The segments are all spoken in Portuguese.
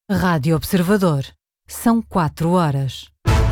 Rádio Observador. São 4 horas.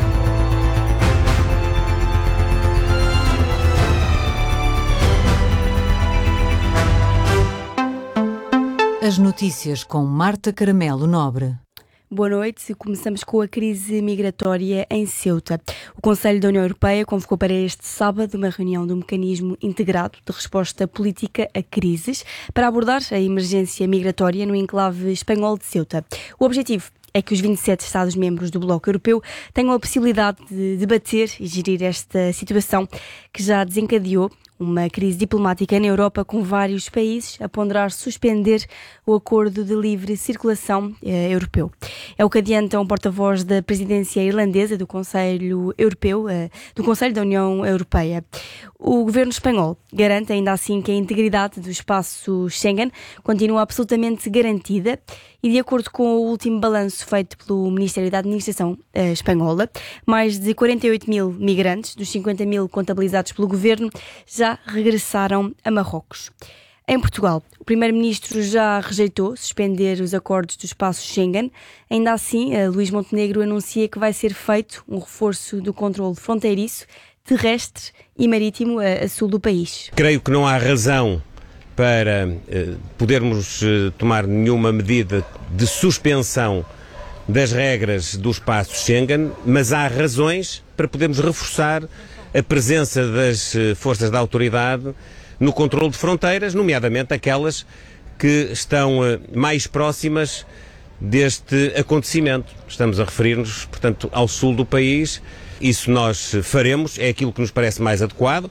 As notícias com Marta Caramelo Nobre. Boa noite. Começamos com a crise migratória em Ceuta. O Conselho da União Europeia convocou para este sábado uma reunião do Mecanismo Integrado de Resposta Política a Crises para abordar a emergência migratória no enclave espanhol de Ceuta. O objetivo é que os 27 Estados-membros do Bloco Europeu tenham a possibilidade de debater e gerir esta situação que já desencadeou uma crise diplomática na Europa, com vários países a ponderar suspender o acordo de livre circulação europeu. É o que adianta um porta-voz da presidência irlandesa do Conselho Europeu, do Conselho da União Europeia. O governo espanhol garante ainda assim que a integridade do espaço Schengen continua absolutamente garantida e, de acordo com o último balanço feito pelo Ministério da Administração espanhola, mais de 48 mil migrantes, dos 50 mil contabilizados pelo governo, já regressaram a Marrocos. Em Portugal, o primeiro-ministro já rejeitou suspender os acordos do espaço Schengen. Ainda assim, Luís Montenegro anuncia que vai ser feito um reforço do controle fronteiriço, terrestre e marítimo a sul do país. Creio que não há razão para podermos tomar nenhuma medida de suspensão das regras do espaço Schengen, mas há razões para podermos reforçar a presença das forças da autoridade no controle de fronteiras, nomeadamente aquelas que estão mais próximas deste acontecimento. Estamos a referir-nos, portanto, ao sul do país. Isso nós faremos, é aquilo que nos parece mais adequado.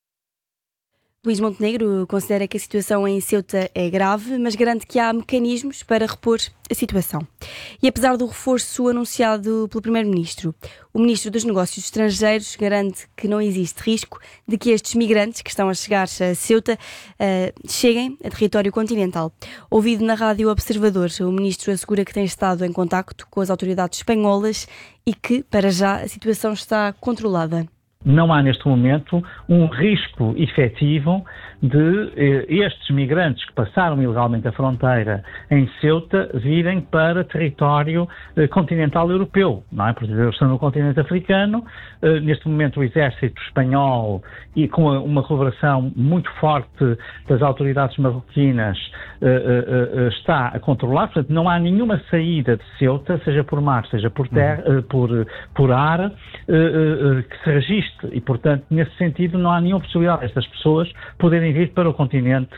Luís Montenegro considera que a situação em Ceuta é grave, mas garante que há mecanismos para repor a situação. E apesar do reforço anunciado pelo Primeiro-Ministro, o Ministro dos Negócios Estrangeiros garante que não existe risco de que estes migrantes que estão a chegar a Ceuta cheguem a território continental. Ouvido na Rádio Observador, o Ministro assegura que tem estado em contacto com as autoridades espanholas e que, para já, a situação está controlada. Não há neste momento um risco efetivo de estes migrantes que passaram ilegalmente a fronteira em Ceuta virem para território continental europeu, não é? Porque eles estão no continente africano. Neste momento o exército espanhol, e com uma colaboração muito forte das autoridades marroquinas, está a controlar. Portanto, não há nenhuma saída de Ceuta, seja por mar, seja por terra, por ar, que se registre. E, portanto, nesse sentido, não há nenhuma possibilidade destas pessoas poderem vir para o continente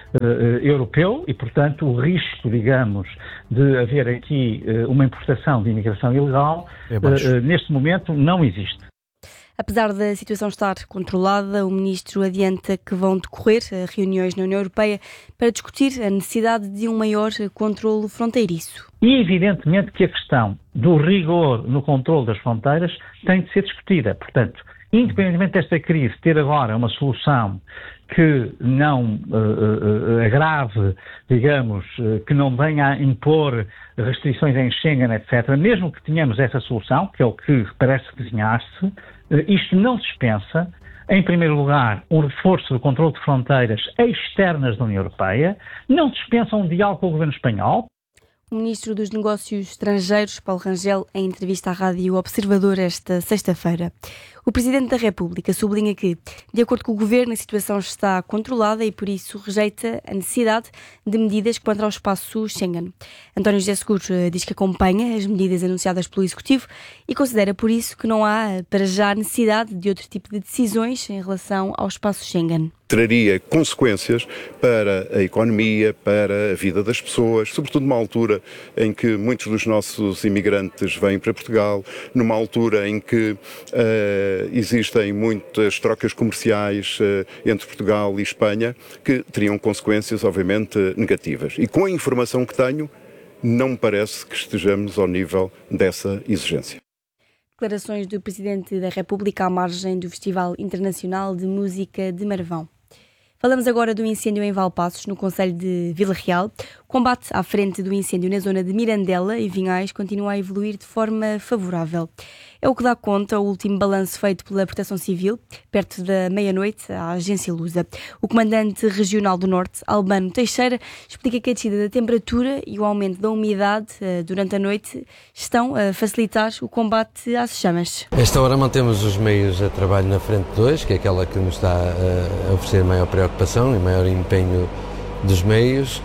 europeu e, portanto, o risco, digamos, de haver aqui uma importação de imigração ilegal, neste momento, não existe. Apesar da situação estar controlada, o Ministro adianta que vão decorrer reuniões na União Europeia para discutir a necessidade de um maior controlo fronteiriço. E, evidentemente, que a questão do rigor no controlo das fronteiras tem de ser discutida. Portanto, independentemente desta crise ter agora uma solução que não agrave, digamos, que não venha a impor restrições em Schengen, etc., mesmo que tenhamos essa solução, que é o que parece desenhar-se, isto não dispensa, em primeiro lugar, um reforço do controle de fronteiras externas da União Europeia, não dispensa um diálogo com o governo espanhol. O Ministro dos Negócios Estrangeiros, Paulo Rangel, em entrevista à Rádio Observador esta sexta-feira. O Presidente da República sublinha que, de acordo com o Governo, a situação está controlada e, por isso, rejeita a necessidade de medidas contra o espaço Schengen. António José Seguro diz que acompanha as medidas anunciadas pelo Executivo e considera, por isso, que não há, para já, necessidade de outro tipo de decisões em relação ao espaço Schengen. Traria consequências para a economia, para a vida das pessoas, sobretudo numa altura em que muitos dos nossos imigrantes vêm para Portugal, numa altura em que existem muitas trocas comerciais entre Portugal e Espanha, que teriam consequências, obviamente, negativas. E com a informação que tenho, não me parece que estejamos ao nível dessa exigência. Declarações do Presidente da República à margem do Festival Internacional de Música de Marvão. Falamos agora do incêndio em Valpaços, no concelho de Vila Real. O combate à frente do incêndio na zona de Mirandela, em Vinhais, continua a evoluir de forma favorável. É o que dá conta o último balanço feito pela Proteção Civil, perto da meia-noite, à agência Lusa. O comandante regional do Norte, Albano Teixeira, explica que a descida da temperatura e o aumento da umidade durante a noite estão a facilitar o combate às chamas. A esta hora mantemos os meios a trabalho na frente 2, que é aquela que nos está a oferecer maior preocupação e maior empenho dos meios,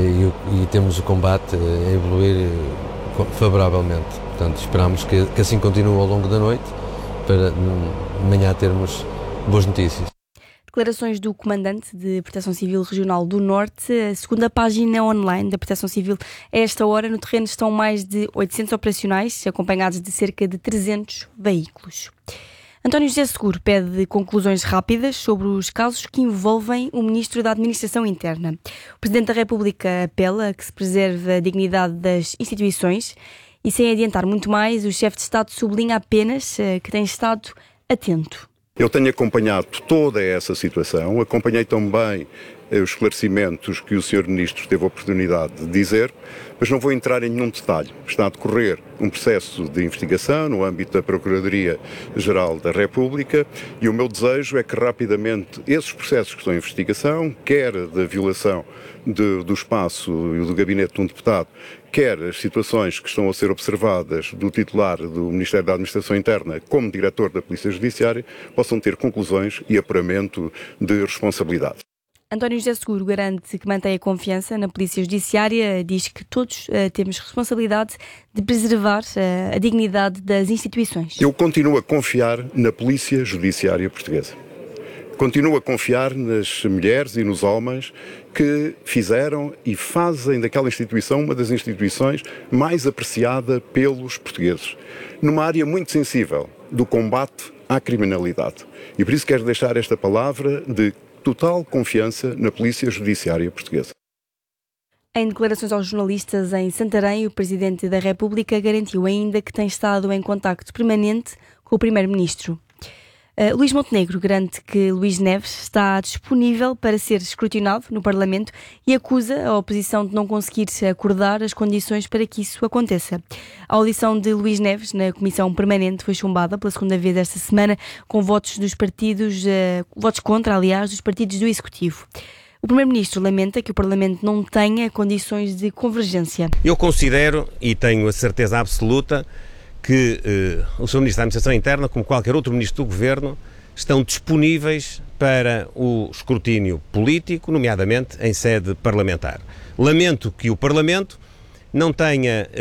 e temos o combate a evoluir favoravelmente. Portanto, esperamos que assim continue ao longo da noite para amanhã termos boas notícias. Declarações do comandante de Proteção Civil Regional do Norte. A segunda página online da Proteção Civil, a esta hora no terreno estão mais de 800 operacionais, acompanhados de cerca de 300 veículos. António José Seguro pede conclusões rápidas sobre os casos que envolvem o Ministro da Administração Interna. O Presidente da República apela a que se preserve a dignidade das instituições e, sem adiantar muito mais, o chefe de Estado sublinha apenas que tem estado atento. Eu tenho acompanhado toda essa situação, acompanhei também os esclarecimentos que o Sr. Ministro teve a oportunidade de dizer, mas não vou entrar em nenhum detalhe. Está a decorrer um processo de investigação no âmbito da Procuradoria-Geral da República e o meu desejo é que rapidamente esses processos que estão em investigação, quer da violação do espaço e do gabinete de um deputado, quer as situações que estão a ser observadas do titular do Ministério da Administração Interna como diretor da Polícia Judiciária, possam ter conclusões e apuramento de responsabilidade. António José Seguro garante que mantém a confiança na Polícia Judiciária, diz que todos temos responsabilidade de preservar a dignidade das instituições. Eu continuo a confiar na Polícia Judiciária portuguesa. Continuo a confiar nas mulheres e nos homens que fizeram e fazem daquela instituição uma das instituições mais apreciada pelos portugueses, numa área muito sensível do combate à criminalidade. E por isso quero deixar esta palavra de total confiança na Polícia Judiciária portuguesa. Em declarações aos jornalistas em Santarém, o Presidente da República garantiu ainda que tem estado em contacto permanente com o Primeiro-Ministro. Luís Montenegro garante que Luís Neves está disponível para ser escrutinado no Parlamento e acusa a oposição de não conseguir acordar as condições para que isso aconteça. A audição de Luís Neves na Comissão Permanente foi chumbada pela segunda vez esta semana com votos dos partidos, votos contra, aliás, dos partidos do Executivo. O Primeiro-Ministro lamenta que o Parlamento não tenha condições de convergência. Eu considero, e tenho a certeza absoluta, que o Sr. Ministro da Administração Interna, como qualquer outro Ministro do Governo, estão disponíveis para o escrutínio político, nomeadamente em sede parlamentar. Lamento que o Parlamento não tenha,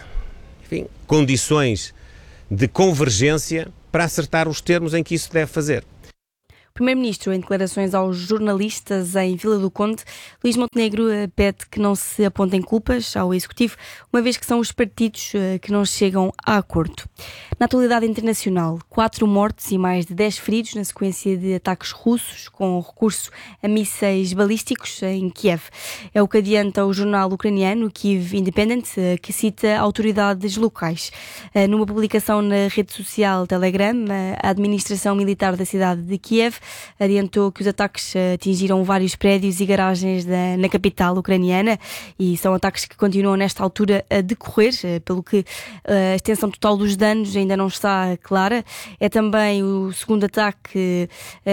condições de convergência para acertar os termos em que isso deve fazer. O Primeiro-Ministro, em declarações aos jornalistas em Vila do Conde, Luís Montenegro pede que não se apontem culpas ao Executivo, uma vez que são os partidos que não chegam a acordo. Na atualidade internacional, 4 mortos e mais de 10 feridos na sequência de ataques russos com recurso a mísseis balísticos em Kiev. É o que adianta o jornal ucraniano Kyiv Independent, que cita autoridades locais. Numa publicação na rede social Telegram, a administração militar da cidade de Kiev adiantou que os ataques atingiram vários prédios e garagens na capital ucraniana e são ataques que continuam nesta altura a decorrer, pelo que a extensão total dos danos ainda não está clara. É também o segundo ataque,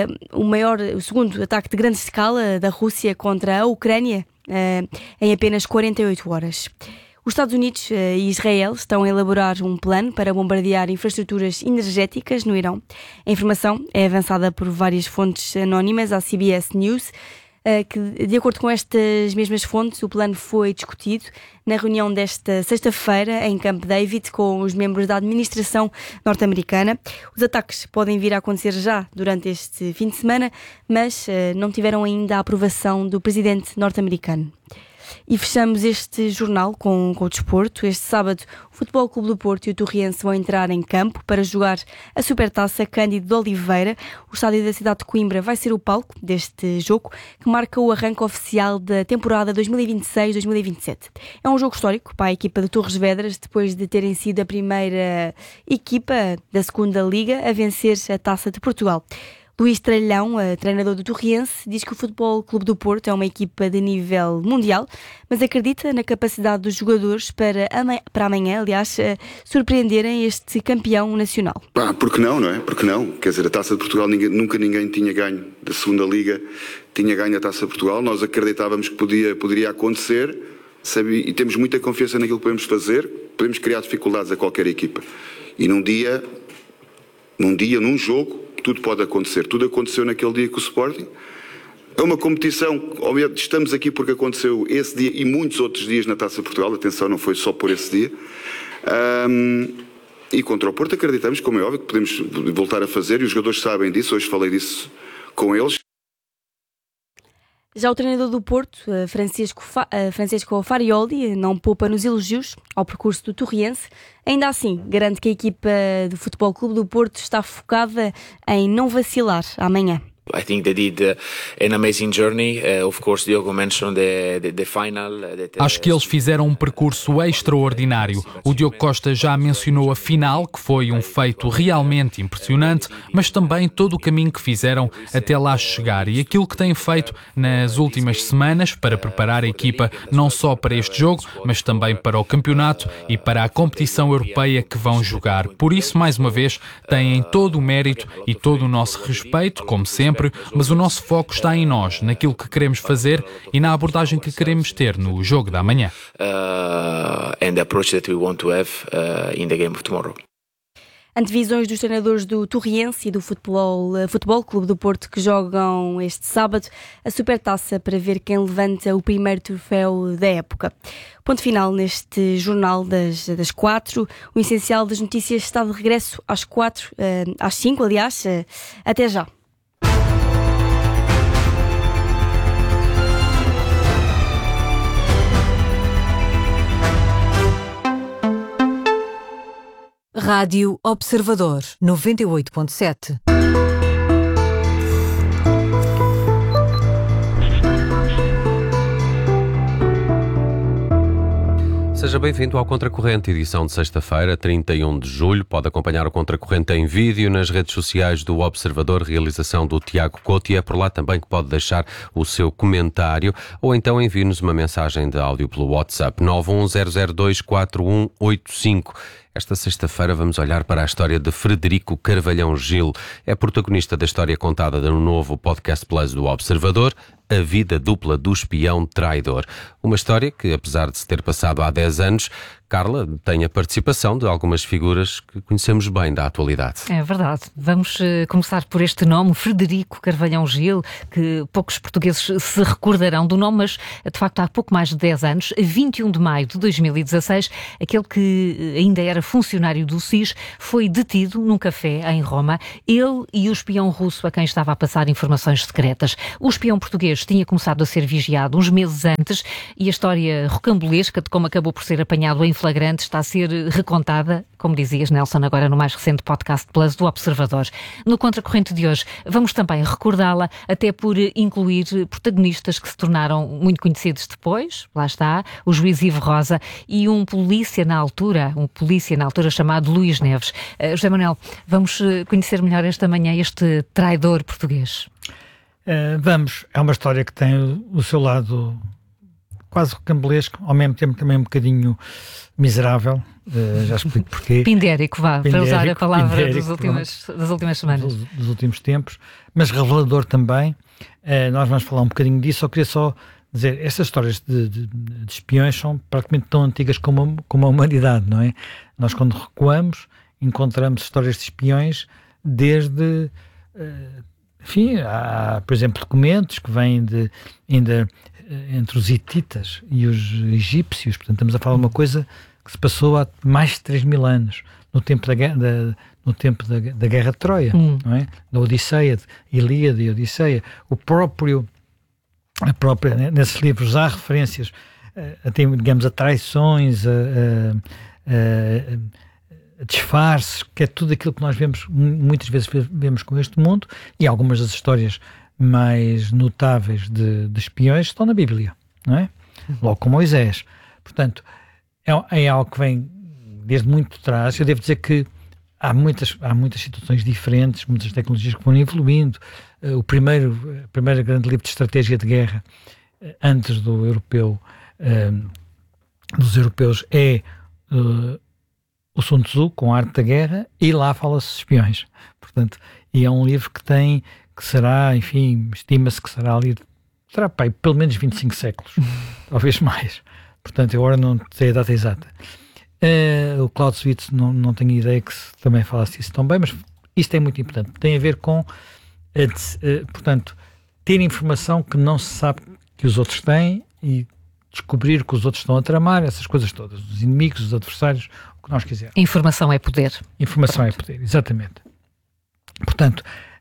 o segundo ataque de grande escala da Rússia contra a Ucrânia em apenas 48 horas. Os Estados Unidos e Israel estão a elaborar um plano para bombardear infraestruturas energéticas no Irão. A informação é avançada por várias fontes anónimas à CBS News, que, de acordo com estas mesmas fontes, o plano foi discutido na reunião desta sexta-feira em Camp David com os membros da administração norte-americana. Os ataques podem vir a acontecer já durante este fim de semana, mas não tiveram ainda a aprovação do presidente norte-americano. E fechamos este jornal com o desporto. Este sábado, o Futebol Clube do Porto e o Torriense vão entrar em campo para jogar a Supertaça Cândido de Oliveira. O estádio da cidade de Coimbra vai ser o palco deste jogo, que marca o arranque oficial da temporada 2026-2027. É um jogo histórico para a equipa de Torres Vedras, depois de terem sido a primeira equipa da segunda Liga a vencer a Taça de Portugal. Luís Tralhão, treinador do Torriense, diz que o Futebol Clube do Porto é uma equipa de nível mundial, mas acredita na capacidade dos jogadores para amanhã, aliás, surpreenderem este campeão nacional. Porque não é? Porque não? Quer dizer, a Taça de Portugal nunca ninguém tinha ganho da segunda Liga, tinha ganho a Taça de Portugal. Nós acreditávamos que poderia acontecer, e temos muita confiança naquilo que podemos fazer. Podemos criar dificuldades a qualquer equipa. E num jogo, tudo pode acontecer. Tudo aconteceu naquele dia com o Sporting. É uma competição, obviamente, estamos aqui porque aconteceu esse dia e muitos outros dias na Taça de Portugal. Atenção, não foi só por esse dia. E contra o Porto acreditamos, como é óbvio, que podemos voltar a fazer, e os jogadores sabem disso. Hoje falei disso com eles. Já o treinador do Porto, Francisco Farioli, não poupa nos elogios ao percurso do Torriense. Ainda assim, garante que a equipa do Futebol Clube do Porto está focada em não vacilar amanhã. I think they did an amazing journey. Of course, Diogo mentioned the final. Acho que eles fizeram um percurso extraordinário. O Diogo Costa já mencionou a final, que foi um feito realmente impressionante, mas também todo o caminho que fizeram até lá chegar e aquilo que têm feito nas últimas semanas para preparar a equipa não só para este jogo, mas também para o campeonato e para a competição europeia que vão jogar. Por isso, mais uma vez, têm todo o mérito e todo o nosso respeito, como sempre, mas o nosso foco está em nós, naquilo que queremos fazer e na abordagem que queremos ter no jogo da manhã. And the approach that we want to have in the game of tomorrow. Antevisões dos treinadores do Torriense e do Futebol Clube do Porto que jogam este sábado a Supertaça para ver quem levanta o primeiro troféu da época. Ponto final neste jornal das 4. O essencial das notícias está de regresso às 5, aliás. Até já. Rádio Observador 98.7. Seja bem-vindo ao Contracorrente, edição de sexta-feira, 31 de julho. Pode acompanhar o Contracorrente em vídeo nas redes sociais do Observador, realização do Tiago Couto, e é por lá também que pode deixar o seu comentário ou então envie-nos uma mensagem de áudio pelo WhatsApp 910024185. Esta sexta-feira vamos olhar para a história de Frederico Carvalhão Gil. É protagonista da história contada no novo Podcast Plus do Observador, A Vida Dupla do Espião Traidor. Uma história que, apesar de se ter passado há 10 anos, Carla, tem a participação de algumas figuras que conhecemos bem da atualidade. É verdade. Vamos começar por este nome, Frederico Carvalhão Gil, que poucos portugueses se recordarão do nome, mas de facto há pouco mais de 10 anos, 21 de maio de 2016, aquele que ainda era funcionário do SIS foi detido num café em Roma, ele e o espião russo a quem estava a passar informações secretas. O espião português tinha começado a ser vigiado uns meses antes e a história rocambolesca de como acabou por ser apanhado em flagrante está a ser recontada, como dizias, Nelson, agora no mais recente Podcast Plus do Observador. No Contracorrente de hoje vamos também recordá-la, até por incluir protagonistas que se tornaram muito conhecidos depois, lá está, o juiz Ivo Rosa e um polícia na altura chamado Luís Neves. José Manuel, vamos conhecer melhor esta manhã este traidor português. Vamos, é uma história que tem o seu lado quase rocambolesco, ao mesmo tempo também um bocadinho miserável, já explico porquê. Pindérico, para usar a palavra das últimas semanas. Dos últimos tempos, mas revelador também. Nós vamos falar um bocadinho disso, só queria dizer, estas histórias de espiões são praticamente tão antigas como a humanidade, não é? Nós quando recuamos, encontramos histórias de espiões desde... Enfim, há, por exemplo, documentos que vêm ainda entre os hititas e os egípcios. Portanto, estamos a falar de uma coisa que se passou há mais de 3.000 anos, no tempo da Guerra de Troia, não é? Da Odisseia, Ilíada e Odisseia. Nesses livros há referências digamos, a traições, a disfarces, que é tudo aquilo que nós vemos, muitas vezes vemos com este mundo, e algumas das histórias mais notáveis de espiões estão na Bíblia, não é? Logo com Moisés. Portanto, é algo que vem desde muito atrás. Eu devo dizer que há muitas situações diferentes, muitas tecnologias que vão evoluindo. O primeiro grande livro de estratégia de guerra antes do europeu, dos europeus, é o Sun Tzu, com a arte da guerra, e lá fala-se de espiões. Portanto, e é um livro que será, enfim, estima-se que será ali, terá pelo menos 25 séculos, talvez mais. Portanto, agora não sei a data exata. O Clausewitz, não tenho ideia que também falasse isso tão bem, mas isto é muito importante. Tem a ver com, portanto, ter informação que não se sabe que os outros têm e descobrir que os outros estão a tramar, essas coisas todas, os inimigos, os adversários, o que nós quisermos. Informação é poder. Informação é poder, exatamente. Portanto,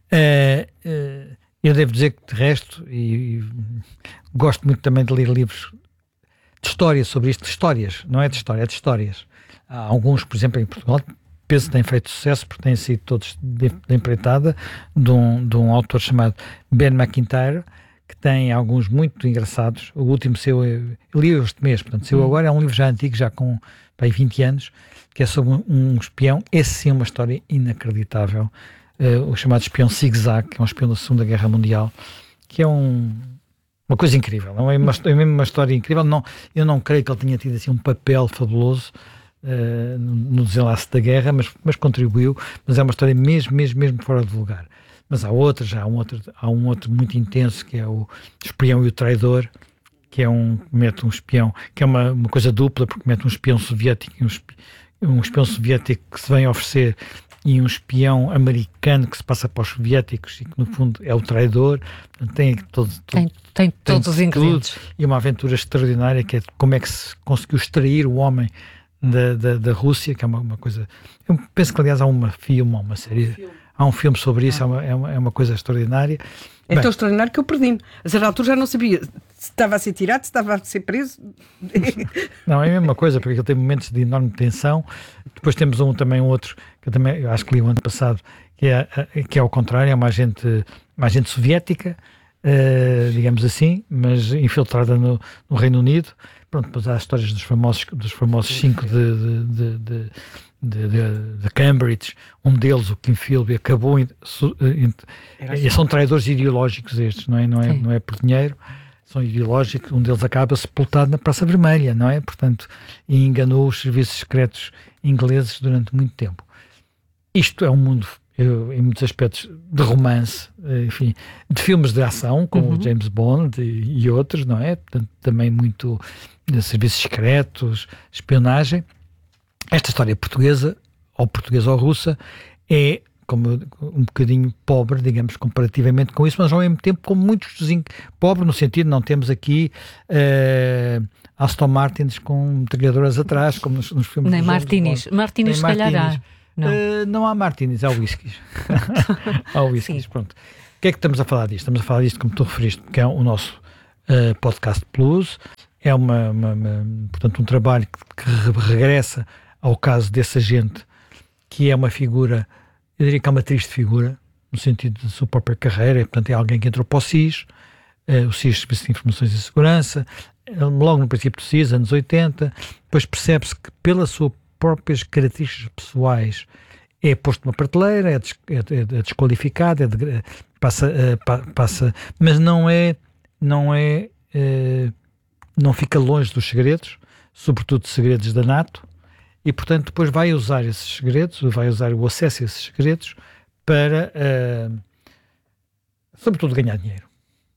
eu devo dizer que, de resto, e gosto muito também de ler livros de história sobre isto, de histórias, não é de história, é de histórias. Há alguns, por exemplo, em Portugal, penso que têm feito sucesso, porque têm sido todos de empreitada, de um autor chamado Ben McIntyre, que tem alguns muito engraçados. O último seu, eu li este mês, portanto, seu agora é um livro já antigo, já com 20 anos, que é sobre um espião. Esse sim é uma história inacreditável, o chamado espião Zig-Zag, que é um espião da Segunda Guerra Mundial, que é uma coisa incrível, não é? É mesmo uma história incrível. Eu não creio que ele tenha tido assim um papel fabuloso no desenlace da guerra, mas contribuiu. Mas é uma história mesmo fora de lugar. Mas há um outro muito intenso, que é o Espião e o Traidor, que mete um espião, que é uma coisa dupla, porque mete um espião soviético e um espião soviético que se vem oferecer, e um espião americano que se passa para os soviéticos e que no fundo é o traidor. Tem todos os ingredientes. E uma aventura extraordinária, que é como é que se conseguiu extrair o homem da Rússia, que é uma coisa... Eu penso que aliás há uma série... Há um filme sobre isso, é uma coisa extraordinária. É tão extraordinário que eu perdi-me. A certa altura já não sabia se estava a ser tirado, se estava a ser preso. Não, é a mesma coisa, porque ele tem momentos de enorme tensão. Depois temos também um outro, que eu acho que li o ano passado, que é ao contrário, é uma agente soviética, digamos assim, mas infiltrada no Reino Unido. Pronto, depois há as histórias dos famosos 5 de Cambridge. Um deles, o Kim Philby, acabou são traidores ideológicos estes, não é por dinheiro, são ideológicos. Um deles acaba sepultado na Praça Vermelha, não é? Portanto, e enganou os serviços secretos ingleses durante muito tempo. Isto é um mundo, em muitos aspectos, de romance, enfim, de filmes de ação, como o James Bond e outros, não é? Portanto, também muito de serviços secretos, espionagem. Esta história portuguesa ou russa é como um bocadinho pobre, digamos, comparativamente com isso, mas ao mesmo tempo com muitos pobre no sentido, não temos aqui Aston Martins com metralhadoras atrás, como nos filmes. Nem Martinis. Martinis, se calhar há. Não há Martinis, há whiskies. Há whiskies, pronto. O que é que estamos a falar disto? Estamos a falar disto, como tu referiste, que é o nosso Podcast Plus. É portanto, um trabalho que regressa ao caso desse agente, que é uma figura, eu diria que é uma triste figura, no sentido da sua própria carreira. Portanto, é alguém que entrou para o SIS, o SIS, Serviço de Informações e Segurança, logo no princípio do SIS, anos 80, depois percebe-se que pelas suas próprias características pessoais é posto numa prateleira, é desqualificado, passa, mas não fica longe dos segredos, sobretudo segredos da NATO, e portanto depois vai usar esses segredos, vai usar o acesso a esses segredos para, sobretudo, ganhar dinheiro.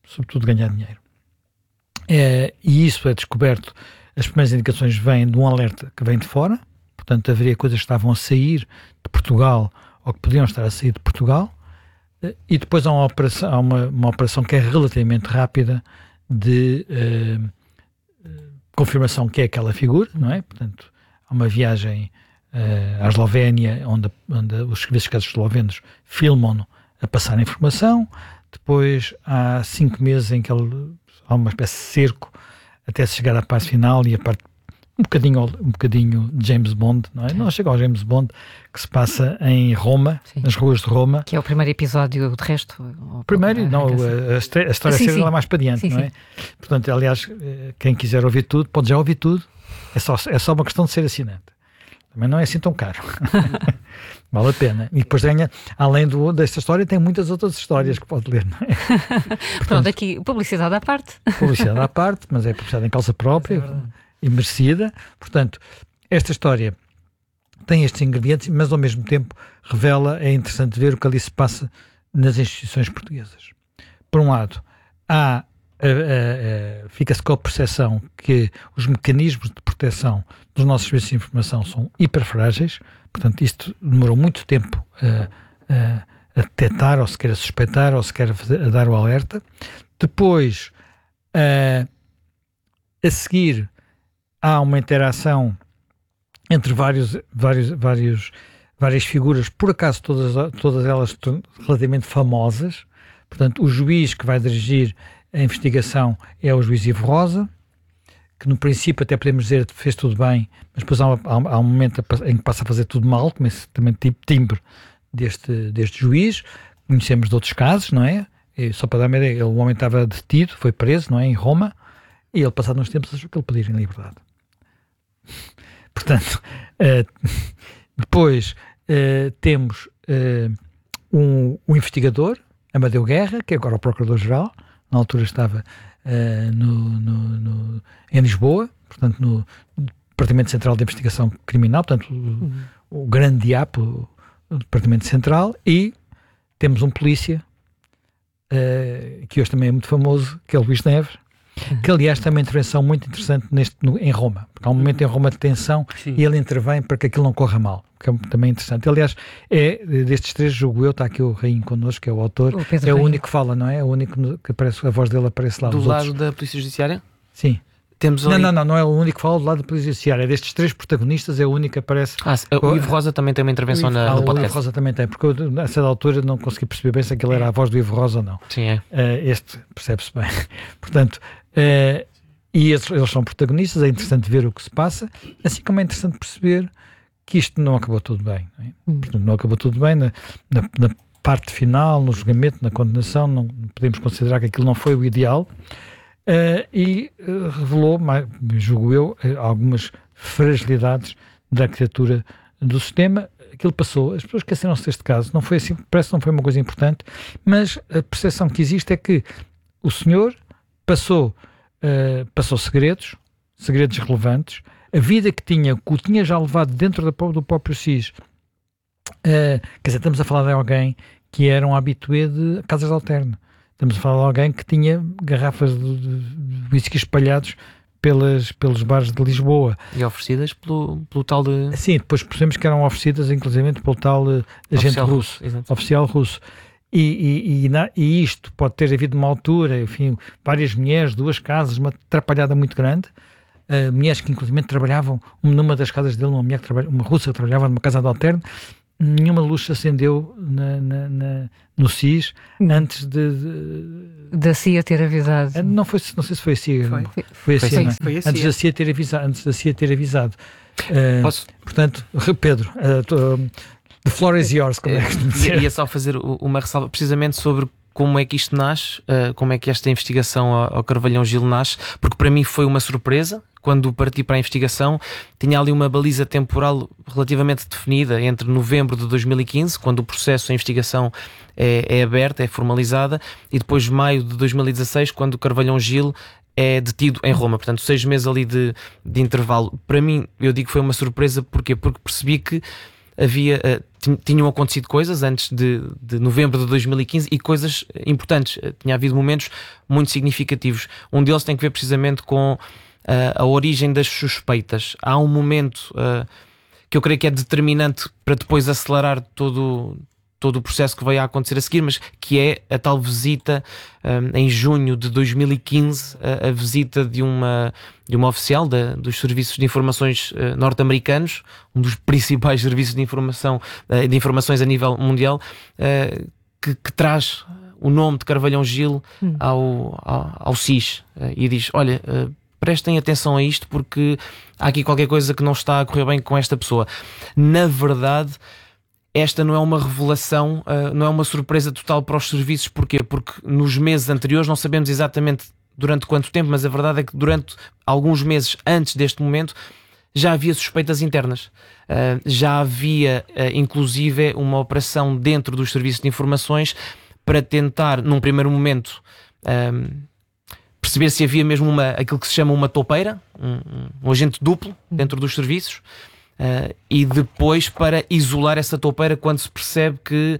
E isso é descoberto, as primeiras indicações vêm de um alerta que vem de fora, portanto haveria coisas que estavam a sair de Portugal ou que podiam estar a sair de Portugal, e depois há uma operação que é relativamente rápida de confirmação que é aquela figura, não é? Portanto, há uma viagem à Eslovénia, onde os serviços secretos eslovenos filmam-no a passar a informação. Depois há 5 meses em que há uma espécie de cerco até se chegar à parte final, e a parte um bocadinho de James Bond, não é? Não chega ao James Bond, que se passa em Roma, nas ruas de Roma. Que é o primeiro episódio, de resto? A história segue lá mais para diante, não é? Portanto, aliás, quem quiser ouvir tudo, pode já ouvir tudo, é só uma questão de ser assinante. Também não é assim tão caro. Vale a pena. E depois além desta história, tem muitas outras histórias que pode ler, não é? Portanto, pronto, aqui, publicidade à parte. Publicidade à parte, mas é publicidade em causa própria e merecida. Portanto, esta história tem estes ingredientes, mas ao mesmo tempo é interessante ver o que ali se passa nas instituições portuguesas. Por um lado, fica-se com a percepção que os mecanismos de proteção dos nossos serviços de informação são hiperfrágeis. Portanto, isto demorou muito tempo a detectar, ou sequer a suspeitar, ou sequer a dar o alerta. Depois, a seguir, há uma interação entre várias figuras, por acaso todas elas relativamente famosas. Portanto, o juiz que vai dirigir a investigação é o juiz Ivo Rosa, que no princípio até podemos dizer que fez tudo bem, mas depois há um momento em que passa a fazer tudo mal, como esse também tipo timbre deste juiz. Conhecemos de outros casos, não é? E só para dar uma ideia, o homem estava detido, foi preso, não é? Em Roma, e ele, passado uns tempos, achou que ele podia ir em liberdade. Portanto, depois temos um investigador, Amadeu Guerra, que é agora o Procurador-Geral, na altura estava em Lisboa, portanto no Departamento Central de Investigação Criminal, portanto o grande diabo do Departamento Central, e temos um polícia que hoje também é muito famoso, que é o Luís Neves, que aliás tem uma intervenção muito interessante em Roma, porque há um momento em Roma de tensão. Sim. E ele intervém para que aquilo não corra mal, que é também interessante. Aliás, destes três, julgo eu, está aqui o Rainho connosco, que é o autor, é o único que fala, não é? É o único que aparece, a voz dele aparece lá. Do lado da Polícia Judiciária? Sim. Temos ali... Não é o único que fala do lado da Polícia Judiciária. É destes três protanistas, é o único que aparece. O Ivo Rosa também tem uma intervenção no podcast. O Ivo Rosa também tem, porque eu, a certa altura, não consegui perceber bem se aquilo era a voz do Ivo Rosa ou não. Sim, este percebe-se bem. Portanto, e eles são protagonistas, é interessante ver o que se passa, assim como é interessante perceber que isto não acabou tudo bem. Não é? Portanto, não acabou tudo bem na parte final, no julgamento, na condenação, não podemos considerar que aquilo não foi o ideal. E revelou, julgo eu, algumas fragilidades da arquitetura do sistema. Aquilo passou, as pessoas esqueceram-se deste caso, não foi assim, parece que não foi uma coisa importante, mas a percepção que existe é que o senhor passou segredos relevantes, a vida que o tinha já levado dentro do próprio SIS. Quer dizer, estamos a falar de alguém que era um habitué de casas de alterno. Estamos a falar de alguém que tinha garrafas de whisky espalhados pelos bares de Lisboa. E oferecidas pelo tal de... Sim, depois percebemos que eram oferecidas inclusive pelo tal agente russo, oficial russo. E isto pode ter havido uma altura, enfim, várias mulheres, 2 casas, uma atrapalhada muito grande. Mulheres que inclusive trabalhavam numa das casas dele, uma russa que trabalhava numa casa de alterno. Nenhuma luz se acendeu no SIS antes da CIA ter avisado. Não sei se foi a CIA. Foi a CIA, antes da CIA ter avisado. Portanto, Pedro, the floor is yours. Ia só fazer uma ressalva precisamente sobre como é que isto nasce, como é que esta investigação ao Carvalhão Gil nasce, porque para mim foi uma surpresa. Quando parti para a investigação, tinha ali uma baliza temporal relativamente definida entre novembro de 2015, quando o processo de investigação é aberto, é formalizada, e depois maio de 2016, quando o Carvalhão Gil é detido em Roma. Portanto, 6 meses ali de intervalo. Para mim, eu digo que foi uma surpresa. Porquê? Porque percebi que tinham acontecido coisas antes de novembro de 2015 e coisas importantes. Tinha havido momentos muito significativos. Um deles tem que ver precisamente com a origem das suspeitas. Há um momento que eu creio que é determinante para depois acelerar todo o processo que veio a acontecer a seguir, mas que é a tal visita em junho de 2015, a visita de uma oficial dos serviços de informações norte-americanos, um dos principais serviços de informações a nível mundial, que traz o nome de Carvalhão Gil ao SIS e diz: olha, prestem atenção a isto porque há aqui qualquer coisa que não está a correr bem com esta pessoa. Na verdade, esta não é uma revelação, não é uma surpresa total para os serviços. Porquê? Porque nos meses anteriores, não sabemos exatamente durante quanto tempo, mas a verdade é que durante alguns meses antes deste momento já havia suspeitas internas. Já havia, inclusive, uma operação dentro dos serviços de informações para tentar, num primeiro momento, perceber se havia mesmo aquilo que se chama uma toupeira, um agente duplo dentro dos serviços, e depois para isolar essa toupeira quando se percebe que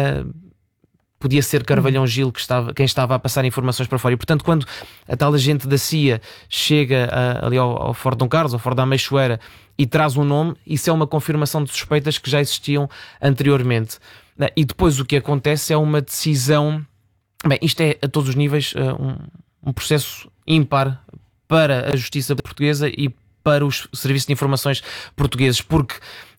podia ser Carvalhão Gil quem estava a passar informações para fora. E, portanto, quando a tal agente da CIA chega ali ao Fort Dom Carlos, ao Fort da Ameixoeira, e traz um nome, isso é uma confirmação de suspeitas que já existiam anteriormente. E depois o que acontece é uma decisão... Bem, isto é a todos os níveis um processo ímpar para a justiça portuguesa e para os serviços de informações portugueses, porque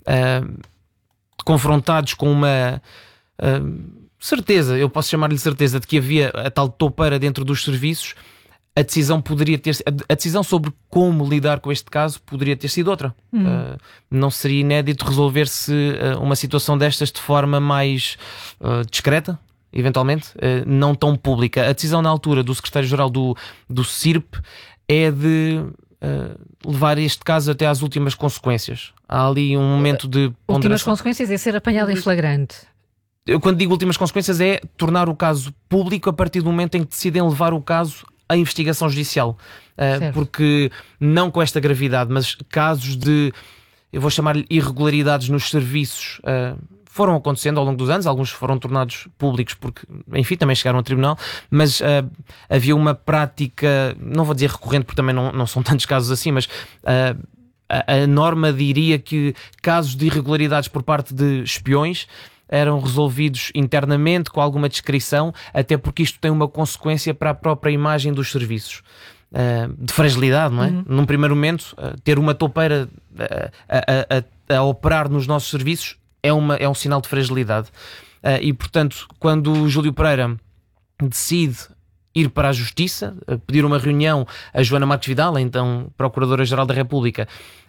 confrontados com uma... certeza, eu posso chamar-lhe certeza de que havia a tal toupeira dentro dos serviços, a decisão sobre como lidar com este caso poderia ter sido outra. Não seria inédito resolver-se uma situação destas de forma mais discreta, eventualmente, não tão pública. A decisão na altura do secretário-geral do CIRP é de levar este caso até às últimas consequências. Há ali um momento de ponderação. Últimas consequências é ser apanhado em flagrante. Eu, quando digo últimas consequências, é tornar o caso público a partir do momento em que decidem levar o caso à investigação judicial. Porque, não com esta gravidade, mas casos de, eu vou chamar-lhe irregularidades nos serviços, foram acontecendo ao longo dos anos. Alguns foram tornados públicos porque, enfim, também chegaram ao tribunal, mas havia uma prática, não vou dizer recorrente porque também não são tantos casos assim, mas... a norma diria que casos de irregularidades por parte de espiões eram resolvidos internamente com alguma discrição, até porque isto tem uma consequência para a própria imagem dos serviços. De fragilidade, não é? Num primeiro momento, ter uma toupeira a operar nos nossos serviços é um sinal de fragilidade. E, portanto, quando o Júlio Pereira decide ir para a Justiça, pedir uma reunião a Joana Marques Vidal, então Procuradora-Geral da República,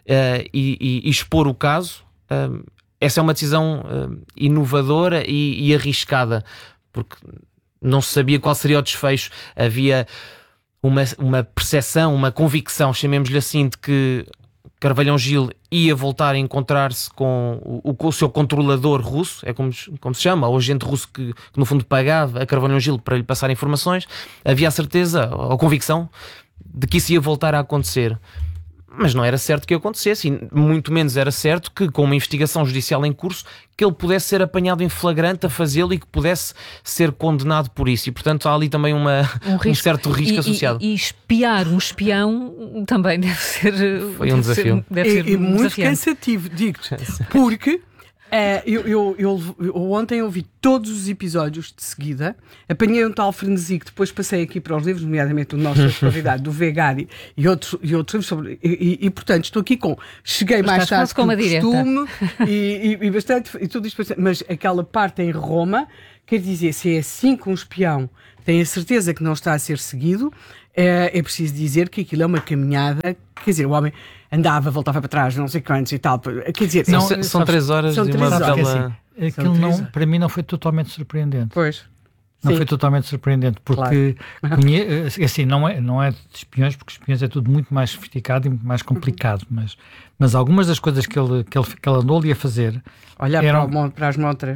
e expor o caso, essa é uma decisão inovadora e arriscada, porque não se sabia qual seria o desfecho. Havia uma percepção, uma convicção, chamemos-lhe assim, de que Carvalhão Gil ia voltar a encontrar-se com o seu controlador russo, é como se chama, o agente russo que no fundo pagava a Carvalhão Gil para lhe passar informações. Havia a certeza, ou a convicção, de que isso ia voltar a acontecer. Mas não era certo que acontecesse, e muito menos era certo que, com uma investigação judicial em curso, que ele pudesse ser apanhado em flagrante a fazê-lo e que pudesse ser condenado por isso. E, portanto, há ali também um certo risco associado. E espiar um espião também deve ser... Foi um desafio. É muito cansativo, digo-te, porque... Eu ontem ouvi todos os episódios de seguida, apanhei um tal frenesi que depois passei aqui para os livros, nomeadamente o nosso convidado do Vegari e outros livros sobre... E, portanto, estou aqui cheguei mais tarde que o costume e bastante... E tudo isto, mas aquela parte em Roma, quer dizer, se é assim que um espião tem a certeza que não está a ser seguido, é preciso dizer que aquilo é uma caminhada, quer dizer, o homem... andava, voltava para trás, não sei quantos e tal. Quer dizer, são 3 horas de uma bela... Aquilo não, para mim não foi totalmente surpreendente. Pois. Não foi totalmente surpreendente, porque assim, não é de espiões, porque espiões é tudo muito mais sofisticado e muito mais complicado, mas algumas das coisas que ele andou ali a fazer... Olhar para as montras.